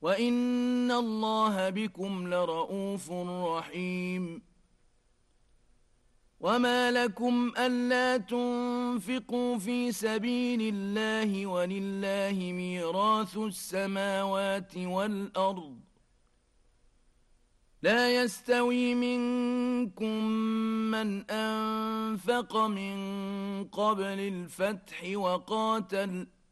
وإن الله بكم لرءوف رحيم. وما لكم ألا تنفقوا في سبيل الله ولله ميراث السماوات والأرض لا يستوي منكم من أنفق من قبل الفتح وقاتل